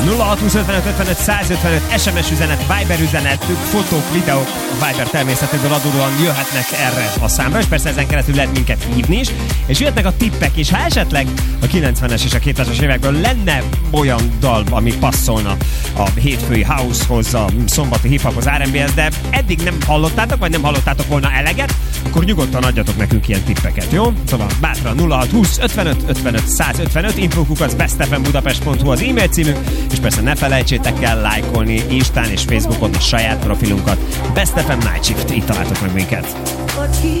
0625 55 155 SMS üzenet, Viber üzenet, fotók, videók, a Viber természetéből adódóan jöhetnek erre a számra, és persze ezen keresztül lehet minket hívni is, és jöhetnek a tippek is. Ha esetleg a 90-es és a 2000-es évekből lenne olyan dal, ami passzolna a hétfői house-hoz, a szombati hip-hophoz, R&B-hez, de eddig nem hallottátok, vagy nem hallottátok volna eleget, akkor nyugodtan adjatok nekünk ilyen tippeket, jó? Szóval bátran 0620 55 55 155, info@bestfmbudapest.hu az e-mail címünk, és persze ne felejtsétek el lájkolni Instán és Facebookon a saját profilunkat. Best FM Night Shift, így találtok meg minket.